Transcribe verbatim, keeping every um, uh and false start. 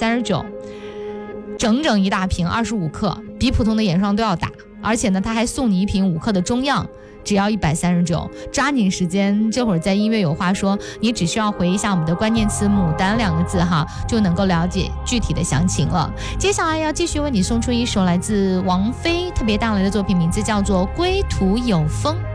三十九，整整一大瓶，二十五克，比普通的眼霜都要大。而且呢，他还送你一瓶五克的中样，只要一百三十九，抓紧时间。这会儿在音乐有话说，你只需要回一下我们的关键词牡丹两个字哈，就能够了解具体的详情了。接下来要继续为你送出一首来自王菲特别带来的作品，名字叫做《归途有风》。